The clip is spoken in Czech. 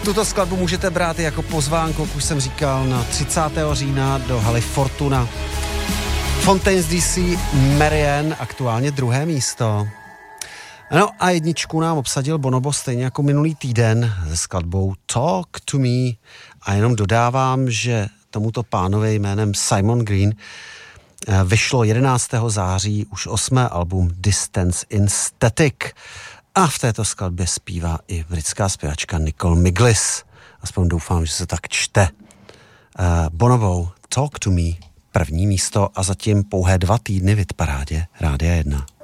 Tuto skladbu můžete brát i jako pozvánku, jak už jsem říkal, na 30. října do haly Fortuna. Fontaines DC, Marianne, aktuálně 2. místo. No a jedničku nám obsadil Bonobo stejně jako minulý týden se skladbou Talk to Me. A jenom dodávám, že tomuto pánovi jménem Simon Green vyšlo 11. září už 8. album Distance in Static. A v této skladbě zpívá i britská zpěvačka Nicole Miglis. Aspoň doufám, že se tak čte. Bonobou Talk to Me, 1. místo a zatím pouhé 2 týdny v hitparádě Rádia 1.